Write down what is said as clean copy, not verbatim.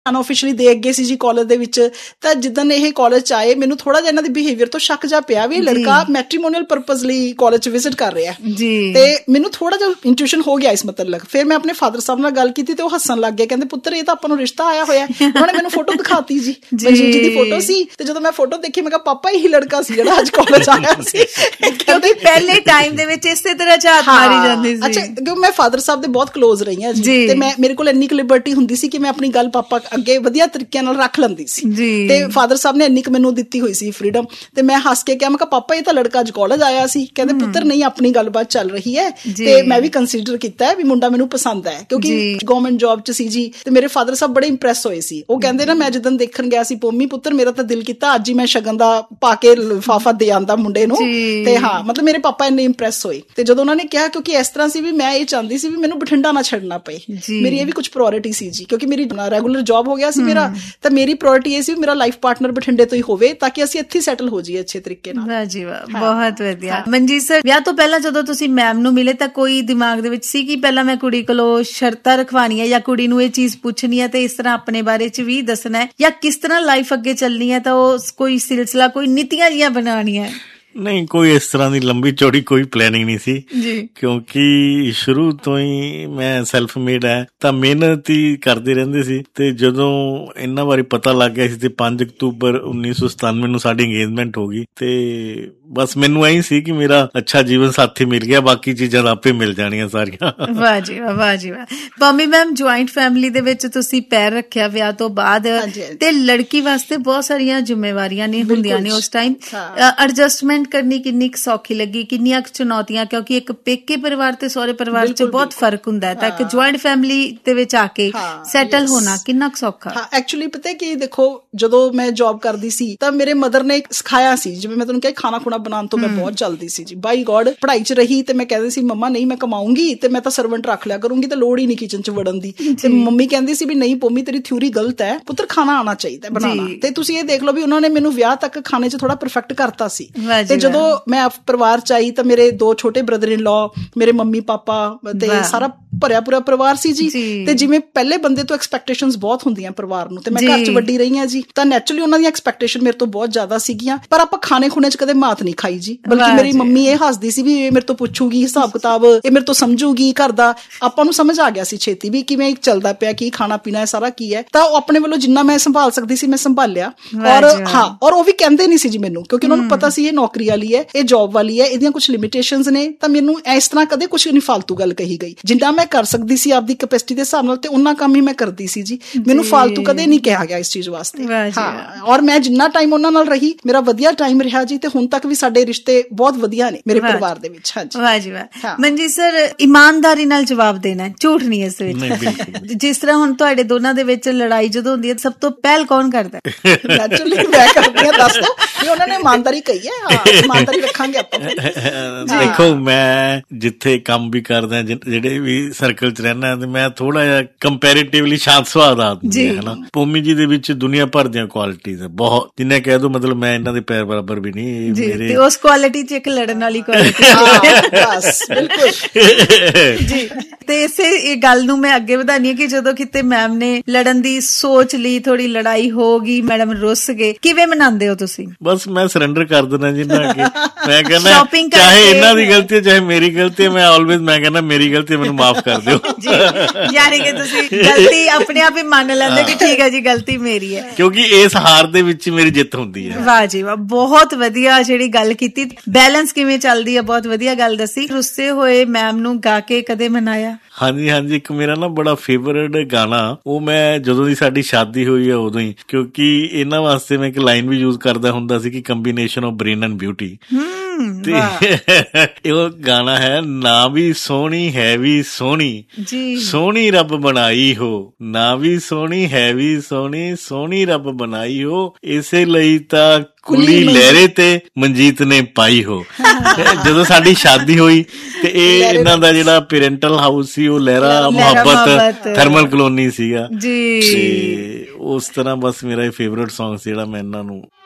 ਅਨਆਫੀਸ਼ੀਅਲੀ ਦੇਖ ਗਏ ਸੀ ਜੀ ਕਾਲਜ ਦੇ ਵਿੱਚ। ਤਾਂ ਜਿੱਦਣ ਇਹ ਕਾਲਜ ਚ ਆਏ ਮੈਨੂੰ ਥੋੜਾ ਜਿਹਾ ਇਹਨਾਂ ਦੇ ਬਿਹੇਵੀਅਰ ਤੋਂ ਸ਼ੱਕ ਜਾ ਪਿਆ ਵੀ ਇਹ ਲੜਕਾ ਮੈਟਰੀਮੋਨੀਅਲ ਪਰਪਸ ਲਈ ਕਾਲਜ ਚ ਵਿਜ਼ਿਟ ਕਰ ਰਿਹਾ ਤੇ ਮੈਨੂੰ ਥੋੜਾ ਜਿਹਾ ਇੰਟੂਇਸ਼ਨ ਹੋ ਗਿਆ ਇਸ ਮਤਲਬ। ਫਿਰ ਮੈਂ ਆਪਣੇ ਫਾਦਰ ਸਾਹਿਬ ਨਾਲ ਗੱਲ ਕੀਤੀ ਤੇ ਉਹ ਹੱਸਣ ਲੱਗ ਗਏ, ਕਹਿੰਦੇ ਪੁੱਤਰ ਇਹ ਤਾਂ ਆਪਾਂ ਨੂੰ ਰਿਸ਼ਤਾ ਆਇਆ ਹੋਇਆ। ਉਹਨਾਂ ਨੇ ਮੈਨੂੰ ਫੋਟੋ ਦਿਖਾਤੀ ਜੀ, ਮਨਜੀਤ ਜੀ ਦੀ ਫੋਟੋ ਸੀ। ਤੇ ਜਦੋਂ ਮੈਂ ਫੋਟੋ ਦੇਖੀ ਮੈਂ ਕਿਹਾ ਪਾਪਾ ਇਹੀ ਲੜਕਾ ਸੀ ਜਿਹੜਾ ਅੱਜ ਕਾਲਜ ਆਇਆ ਸੀ। ਕਿਉਂਕਿ ਪਹਿਲੇ ਟਾਈਮ ਦੇ ਵਿੱਚ ਇਸੇ ਤਰ੍ਹਾਂ ਝਾਤ ਮਾਰੀ ਜਾਂਦੀ ਸੀ। ਅੱਛਾ, ਕਿਉਂਕਿ ਮੈਂ ਫਾਦਰ ਸਾਹਿਬ ਦੇ ਬਹੁਤ ਕਲੋਜ਼ ਰਹੀ ਹਾਂ ਜੀ ਤੇ ਮੇਰੇ ਕੋਲ ਇੰਨੀ ਕੁ ਲਿਬਰਟੀ ਹੁੰਦੀ ਸੀ ਕਿ ਮੈਂ ਆਪਣੀ ਗੱਲ ਪਾਪਾ ਅੱਗੇ ਵਧੀਆ ਤਰੀਕੇ ਨਾਲ ਰੱਖ ਲੈਂਦੀ ਸੀ ਤੇ ਫਾਦਰ ਸਾਹਿਬ ਨੇ ਇੰਨੀ ਕੁ ਮੈਨੂੰ ਦਿੱਤੀ ਹੋਈ ਸੀ ਫਰੀਡਮ। ਤੇ ਮੈਂ ਹੱਸ ਕੇ ਕਿਹਾ, ਮੈਂ ਕਿਹਾ ਪਾਪਾ ਇਹ ਤਾਂ ਲੜਕਾ ਅੱਜ ਕਾਲਜ ਆਇਆ ਸੀ। ਕਹਿੰਦੇ ਪੁੱਤਰ ਨਹੀਂ, ਆਪਣੀ ਗੱਲਬਾਤ ਚੱਲ ਰਹੀ ਹੈ ਤੇ ਮੈਂ ਵੀ ਕੰਸੀਡਰ ਕੀਤਾ ਹੈ ਵੀ ਮੁੰਡਾ ਮੈਨੂੰ ਪਸੰਦ ਹੈ, ਕਿਉਂਕਿ ਗਵਰਨਮੈਂਟ ਜੌਬ ਚ ਸੀ ਜੀ। ਤੇ ਮੇਰੇ ਫਾਦਰ ਸਾਹਿਬ ਬੜੇ ਇੰਪ੍ਰੈਸ ਹੋਏ ਸੀ। ਉਹ ਕਹਿੰਦੇ ਨਾ, ਮੈਂ ਜਦੋਂ ਦੇਖਣ ਗਿਆ ਸੀ ਪੋਮੀ ਪੁੱਤਰ, ਮੇਰਾ ਤਾਂ ਦਿਲ ਕੀਤਾ ਅੱਜ ਹੀ ਮੈਂ ਸ਼ਗਨ ਦਾ ਪਾ ਕੇ ਲਿਫਾਫਾ ਦੇ ਆਂਦਾ ਮੁੰਡੇ ਨੂੰ। ਤੇ ਹਾਂ, ਮਤਲਬ ਮੇਰੇ ਪਾਪਾ ਇੰਨੇ ਇੰਪ੍ਰੈਸ ਹੋਏ। ਤੇ ਜਦੋਂ ਉਹਨਾਂ ਨੇ ਕਿਹਾ, ਕਿਉਂਕਿ ਇਸ ਤਰ੍ਹਾਂ ਸੀ ਵੀ ਮੈਂ ਇਹ ਚਾਹੁੰਦੀ ਸੀ ਵੀ ਮੈਨੂੰ ਬਠਿੰਡਾ ਨਾ ਛੱਡਣਾ ਪਏ, ਮੇਰੀ ਇਹ ਵੀ ਕੁਝ ਪ੍ਰਾਇੋਰਟੀ ਸੀ ਜੀ, ਕਿਉਂਕਿ ਮੇਰੀ ਰੈਗੂਲਰ ਜੌਬ ਹੋ ਗਿਆ ਸੀ ਮੇਰਾ। ਤਾਂ ਮੇਰੀ ਪ੍ਰਾਇੋਰਟੀ ਇਹ ਸੀ ਮੇਰਾ ਲਾਈਫ ਪਾਰਟਨਰ ਬਠਿੰਡੇ ਤੋਂ ਹੀ ਹੋਵੇ ਤਾਂ ਕਿ ਅਸੀਂ ਇੱਥੇ ਸੈਟਲ ਹੋ ਜਾਈਏ ਅੱਛੇ ਤਰੀਕੇ ਨਾਲ। ਵਾਹ ਜੀ ਵਾਹ, ਬਹੁਤ ਵਧੀਆ। ਮਨਜੀਤ ਸਰ, ਵਿਆਹ ਤੋਂ ਪਹਿਲਾਂ ਜਦੋਂ ਤੁਸੀਂ ਮੈਮ ਨੂੰ ਮਿਲੇ ਤਾਂ ਕੋਈ ਦਿਮਾਗ ਦੇ ਵਿੱਚ ਸੀ ਕਿ ਪਹਿਲਾਂ ਮੈਂ ਕੁੜੀ ਕੋਲੋਂ ਸ਼ਰਤਾਂ ਰਖਵਾਉਣੀਆਂ ਜਾਂ ਕੁੜੀ ਨੂੰ ਇਹ ਚੀਜ਼ ਪੁੱਛਣੀ ਹੈ ਤੇ ਇਸ ਤਰ੍ਹਾਂ ਆਪਣੇ ਬਾਰੇ ਚ ਵੀ ਦੱਸਣਾ ਹੈ, ਜਾਂ ਕਿਸ ਤਰ੍ਹਾਂ ਲਾਈਫ ਅੱਗੇ ਚੱਲਣੀ ਹੈ ਤਾਂ ਉਹ ਕੋਈ ਸਿਲਸਿਲਾ, ਕੋਈ ਨੀਤੀਆਂ ਜਿਹੀਆਂ ਬਣਾਉਣੀਆਂ? ਨਹੀਂ, ਕੋਈ ਇਸ ਤਰ੍ਹਾਂ ਦੀ ਲੰਬੀ ਚੌੜੀ ਕੋਈ ਪਲੈਨਿੰਗ ਨਹੀਂ ਸੀ ਜੀ, ਕਿਉਂਕਿ ਸ਼ੁਰੂ ਤੋਂ ਹੀ ਮੈਂ ਸੈਲਫ ਮੇਡ ਹੈ ਤਾਂ ਮਿਹਨਤ ਹੀ ਕਰਦੇ ਰਹਿੰਦੇ ਸੀ। ਤੇ ਜਦੋਂ ਇਹਨਾਂ ਬਾਰੇ ਪਤਾ ਲੱਗ ਗਿਆ ਸੀ ਤੇ 5 ਅਕਤੂਬਰ 1997 ਨੂੰ ਸਾਡੀ ਇੰਗੇਜਮੈਂਟ ਹੋ ਗਈ। ਤੇ ਬਸ ਮੈਨੂੰ ਇਹੀ ਸੀ ਕਿ ਮੇਰਾ ਅੱਛਾ ਜੀਵਨ ਸਾਥੀ ਮਿਲ ਗਿਆ, ਬਾਕੀ ਚੀਜ਼ਾਂ ਤਾਂ ਆਪੇ ਮਿਲ ਜਾਣੀਆਂ ਸਾਰੀਆਂ। ਵਾਹ ਜੀ ਵਾਹ, ਵਾਹ ਜੀ ਵਾਹ। ਪੰਮੀ ਮੈਮ, ਜੁਆਇੰਟ ਫੈਮਿਲੀ ਦੇ ਵਿੱਚ ਤੁਸੀਂ ਪੈਰ ਰੱਖਿਆ ਵਿਆਹ ਤੋਂ ਬਾਅਦ, ਤੇ ਲੜਕੀ ਵਾਸਤੇ ਬਹੁਤ ਸਾਰੀਆਂ ਜ਼ਿੰਮੇਵਾਰੀਆਂ ਨੇ ਹੁੰਦੀਆਂ ਨੇ ਉਸ ਟਾਈਮ। ਐਡਜਸਟਮੈਂਟ ਕਰਨੀ ਕਿੰਨੀ ਕੁ ਸੌਖੀ ਲੱਗੀ, ਕਿੰਨੀਆਂ ਕੁ ਚੁਣੌਤੀਆਂ? ਕਿਉਂਕਿ ਇੱਕ ਪੇਕੇ ਪਰਿਵਾਰ ਤੇ ਸਹੁਰੇ ਪਰਿਵਾਰ ਚ ਬਹੁਤ ਫਰਕ ਹੁੰਦਾ ਹੈ, ਤਾਂ ਇੱਕ ਜੁਆਇੰਟ ਫੈਮਿਲੀ ਦੇ ਵਿੱਚ ਆ ਕੇ ਸੈਟਲ ਹੋਣਾ ਕਿੰਨਾ ਕੁ ਸੌਖਾ? ਹਾਂ, ਐਕਚੁਅਲੀ ਪਤਾ ਕੀ, ਦੇਖੋ ਜਦੋਂ ਮੈਂ ਜੌਬ ਕਰਦੀ ਸੀ ਤਾਂ ਮੇਰੇ ਮਦਰ ਨੇ ਸਿਖਾਇਆ ਸੀ, ਜਿਵੇਂ ਮੈਂ ਤੁਹਾਨੂੰ ਕਿਹਾ ਖਾਣਾ ਖੁਣਾ ਬਣਾਉਣ ਤੋਂ ਮੈਂ ਬਹੁਤ ਚੱਲਦੀ ਸੀ ਜੀ। ਬਾਈ ਗੋਡ, ਪੜ੍ਹਾਈ ਚ ਰਹੀ ਤੇ ਮੈਂ ਕਹਿੰਦੀ ਸੀ ਮੰਮਾ ਨਹੀਂ ਮੈਂ ਕਮਾਉਂਗੀ ਤੇ ਮੈਂ ਤਾਂ ਸਰਵੈਂਟ ਰੱਖ ਲਿਆ ਕਰੂੰਗੀ ਤੇ ਲੋੜ ਹੀ ਨਹੀਂ ਕਿਚਨ ਚ ਵੜਨ ਦੀ। ਤੇ ਮੰਮੀ ਕਹਿੰਦੀ ਸੀ ਵੀ ਨਹੀਂ ਪੋਮੀ, ਤੇਰੀ ਥਿਊਰੀ ਗਲਤ ਹੈ, ਪੁੱਤਰ ਖਾਣਾ ਆਉਣਾ ਚਾਹੀਦਾ ਬਣਾਉਣਾ। ਤੇ ਤੁਸੀਂ ਇਹ ਦੇਖ ਲਓ ਵੀ ਉਹਨਾਂ ਨੇ ਮੈਨੂੰ ਵਿਆਹ ਤੱਕ ਖਾਣੇ ਚ ਥੋੜਾ ਪਰਫੈਕਟ ਕਰਤਾ ਸੀ। ਤੇ ਜਦੋਂ ਮੈਂ ਪਰਿਵਾਰ ਚ ਆਈ ਤਾਂ ਮੇਰੇ 2 ਛੋਟੇ ਬ੍ਰਦਰ ਇਨ ਲਾ, ਮੇਰੇ ਮੰਮੀ ਪਾਪਾ ਤੇ ਸਾਰਾ ਭਰਿਆ ਪੂਰਾ ਪਰਿਵਾਰ ਸੀ ਜੀ। ਤੇ ਜਿਵੇਂ ਪਹਿਲੇ ਬੰਦੇ ਤੋਂ ਐਕਸਪੈਕਟੇਸ਼ਨਸ ਬਹੁਤ ਹੁੰਦੀਆਂ ਪਰਿਵਾਰ ਨੂੰ, ਤੇ ਮੈਂ ਘਰ ਚ ਵੱਡੀ ਰਹੀ ਹਾਂ ਜੀ, ਤਾਂ ਨੈਚੁਰਲੀ ਉਹਨਾਂ ਦੀਆਂ ਐਕਸਪੈਕਟੇਸ਼ਨ ਮੇਰੇ ਤੋਂ ਬਹੁਤ ਜ਼ਿਆਦਾ ਸੀਗੀਆਂ। ਪਰ ਆਪਾਂ ਖਾਣੇ ਖੁਣੇ ਚ ਕਦੇ ਮਾਤ ਨਹੀਂ ਖਾਈ ਜੀ, ਬਲਕਿ ਮੇਰੀ ਮੰਮੀ ਇਹ ਹੱਸਦੀ ਸੀ ਵੀ ਇਹ ਮੇਰੇ ਤੋਂ ਪੁੱਛੂਗੀ ਹਿਸਾਬ ਕਿਤਾਬ, ਇਹ ਮੇਰੇ ਤੋਂ ਸਮਝੂਗੀ ਘਰ ਦਾ। ਆਪਾਂ ਨੂੰ ਸਮਝ ਆ ਗਿਆ ਸੀ ਛੇਤੀ ਵੀ ਕਿਵੇਂ ਚੱਲਦਾ ਪਿਆ, ਕੀ ਖਾਣਾ ਪੀਣਾ ਸਾਰਾ ਕੀ ਹੈ। ਤਾਂ ਉਹ ਆਪਣੇ ਵੱਲੋਂ ਜਿੰਨਾ ਮੈਂ ਸੰਭਾਲ ਸਕਦੀ ਸੀ ਮੈਂ ਸੰਭਾਲਿਆ। ਔਰ ਉਹ ਵੀ ਕਹਿੰਦੇ ਨਹੀਂ ਸੀ ਜੀ ਮੈਨੂੰ, ਕਿਉਂਕਿ ਉਹਨਾਂ ਨੂੰ ਪਤਾ ਸੀ ਇਹ ਨੌਕਰੀ ਵਾਲੀ ਹੈ, ਇਹ ਜੌਬ ਵਾਲੀ ਹੈ, ਇਹਦੀਆਂ ਕੁਝ ਲਿਮਿਟੇਸ਼ਨਸ ਨੇ। ਤਾਂ ਮੈਨੂੰ ਇਸ ਤਰ੍ਹਾਂ ਕਦੇ ਕੁਝ ਨਹੀਂ ਫਾਲਤੂ ਗੱਲ ਕਹੀ ਗਈ। ਜਿੰਨਾ ਮੈਂ ਕਰ ਸਕਦੀ ਸੀ ਆਪਦੀ ਕੈਪੈਸਿਟੀ ਦੇ ਹਿਸਾਬ ਨਾਲ ਤੇ ਉਹਨਾਂ ਕੰਮ ਹੀ ਮੈਂ ਕਰਦੀ ਸੀ ਜੀ। ਮੈਨੂੰ ਫਾਲਤੂ ਕਦੇ ਨਹੀਂ ਕਿਹਾ ਗਿਆ ਇਸ ਚੀਜ਼ ਵਾਸਤੇ। ਹਾਂ, ਔਰ ਮੈਂ ਜਿੰਨਾ ਟਾਈਮ ਉਹਨਾਂ ਨਾਲ ਰਹੀ ਮੇਰਾ ਵਧੀਆ ਟਾਈਮ ਰਿਹਾ ਜੀ, ਤੇ ਹੁਣ ਤੱਕ ਵੀ ਸਾਡੇ ਰਿਸ਼ਤੇ ਬਹੁਤ ਵਧੀਆ ਨੇ ਮੇਰੇ ਪਰਿਵਾਰ ਦੇ ਵਿੱਚ। ਹਾਂਜੀ, ਵਾਹ ਜੀ ਵਾਹ। ਮਨਜੀਤ ਸਰ, ਇਮਾਨਦਾਰੀ ਨਾਲ ਜਵਾਬ ਦੇਣਾ, ਝੂਠ ਨਹੀਂ ਇਸ ਵਿੱਚ। ਜਿਸ ਤਰ੍ਹਾਂ ਹੁਣ ਤੁਹਾਡੇ ਦੋਨਾਂ ਦੇ ਵਿੱਚ ਲੜਾਈ ਜਦੋਂ ਹੁੰਦੀ ਹੈ ਸਭ ਤੋਂ ਪਹਿਲ ਕੌਣ ਕਰਦਾ? ਨੈਚੁਰਲੀ ਮੈਂ ਕਰਦੀ ਹਾਂ। ਦੱਸ ਦੋ ਵੀ ਉਹਨਾਂ ਨੇ ਇਮਾਨਦਾਰੀ ਕਹੀ ਹੈ। ਹਾਂ, ਇਮਾਨਦਾਰੀ ਰੱਖਾਂਗੇ ਆਪਾਂ। ਦੇਖੋ, ਮੈਂ ਜਿੱਥੇ ਕੰਮ ਵੀ ਕਰਦਾ, ਜਿਹੜੇ ਵੀ ਸਰਕਲ ਚ ਰਹਿਣਾ, ਤੇ ਮੈਂ ਥੋੜਾ ਜਿਹਾ ਕੰਪੈਰੀਟਿਵਲੀ ਸ਼ਾਂਤ ਸੁਭਾਅ ਦਾ ਆਦਮੀ ਹੈ ਨਾ। ਪੋਮੀ ਜੀ ਦੇ ਵਿੱਚ ਦੁਨੀਆ ਭਰ ਦੀਆਂ ਕੁਆਲਿਟੀਜ਼ ਹੈ ਬਹੁਤ, ਜਿੰਨੇ ਕਹਿ ਦੋ ਮਤਲਬ ਮੈਂ ਇਹਨਾਂ ਦੇ ਪੈਰ ਬਰਾਬਰ ਵੀ ਨਹੀਂ। ਮੇਰੇ ਉਸ ਕੁਆਲਿਟੀ ਚ ਇੱਕ ਲੜਨ ਵਾਲੀ ਕੁਆਲਿਟੀ ਜੀ। ਤੇ ਇਸੇ ਗੱਲ ਨੂੰ ਮੈਂ ਅੱਗੇ ਵਧਾਨੀ ਹੈ ਕਿ ਜਦੋਂ ਕਿਤੇ ਮੈਮ ਨੇ ਲੜਨ ਦੀ ਸੋਚ ਲਈ, ਥੋੜੀ ਲੜਾਈ ਹੋ ਗਈ, ਮੈਡਮ ਰੁੱਸ ਗਏ, ਕਿਵੇਂ ਮਨਾਉਂਦੇ ਹੋ ਤੁਸੀਂ? ਬਸ ਮੈਂ ਸਰੈਂਡਰ ਕਰ ਦਿੰਦਾ ਜੀ ਨਾ ਅੱਗੇ। ਮੈਂ ਕਹਿੰਦਾ ਚਾਹੇ ਇਹਨਾਂ ਦੀ ਗਲਤੀ ਹੈ ਚਾਹੇ ਮੇਰੀ ਗਲਤੀ ਹੈ, ਮੈਂ ਆਲਵੇਜ਼ ਮੈਂ ਕਹਿੰਦਾ ਮੇਰੀ ਗਲਤੀ, ਮੈਨੂੰ ਮਾਫ ਕਰ ਦਿਓ ਜੀ। ਯਾਨੀ ਕਿ ਤੁਸੀਂ ਗਲਤੀ ਆਪਣੇ ਆਪ ਹੀ ਮੰਨ ਲੈਂਦੇ ਕਿ ਠੀਕ ਹੈ ਜੀ ਗਲਤੀ ਮੇਰੀ ਹੈ, ਕਿਉਂਕਿ ਇਸ ਹਾਰ ਦੇ ਵਿੱਚ ਮੇਰੀ ਜਿੱਤ ਹੁੰਦੀ ਹੈ। ਵਾਹ ਜੀ ਵਾਹ, ਬਹੁਤ ਵਧੀਆ ਜਿਹੜੀ ਗੱਲ ਕੀਤੀ। ਬੈਲੈਂਸ ਕਿਵੇਂ ਚੱਲਦੀ ਹੈ, ਬਹੁਤ ਵਧੀਆ ਗੱਲ ਦੱਸੀ। ਰੁੱਸੇ ਹੋਏ ਮੈਮ ਨੂੰ ਗਾ ਕੇ ਕਦੇ ਮਨਾਇਆ? ਹਾਂਜੀ ਹਾਂਜੀ, ਇੱਕ ਮੇਰਾ ਨਾ ਬੜਾ ਫੇਵਰਟ ਗਾਣਾ, ਉਹ ਮੈਂ ਜਦੋਂ ਦੀ ਸਾਡੀ ਸ਼ਾਦੀ ਹੋਈ ਹੈ ਉਦੋਂ ਹੀ, ਕਿਉਂਕਿ ਇਹਨਾਂ ਵਾਸਤੇ ਮੈਂ ਇੱਕ ਲਾਈਨ ਵੀ ਯੂਜ਼ ਕਰਦਾ ਹੁੰਦਾ ਸੀ ਕਿ combination of brain and beauty. ਤੇ ਇਹ ਗਾਣਾ ਹੈ, ਨਾ ਵੀ ਸੋਹਣੀ ਹੈ ਵੀ ਸੋਹਣੀ, ਸੋਹਣੀ ਰੱਬ ਬਣਾਈ ਹੋ, ਨਾ ਵੀ ਸੋਹਣੀ ਹੈ ਵੀ ਸੋਹਣੀ, ਸੋਹਣੀ ਰੱਬ ਬਣਾਈ ਹੋ, ਇਸੇ ਲਈ ਤਾਂ ਕੁਲੀ ਲਹਿਰੇ ਤੇ ਮਨਜੀਤ ਨੇ ਪਾਈ ਹੋ। ਜਦੋਂ ਸਾਡੀ ਸ਼ਾਦੀ ਹੋਈ ਤੇ ਇਹ ਇਹਨਾਂ ਦਾ ਜਿਹੜਾ ਪੇਰੈਂਟਲ ਹਾਊਸ ਸੀ ਉਹ ਲਹਿਰਾ ਮੁਹੱਬਤ ਥਰਮਲ ਕਲੋਨੀ ਸੀਗਾ। ਤੇ ਉਸ ਤਰ੍ਹਾਂ ਬਸ ਮੇਰਾ ਇਹ ਫੇਵਰੇਟ ਸੌਂਗ ਸੀ ਜਿਹੜਾ ਮੈਂ ਇਹਨਾਂ ਨੂੰ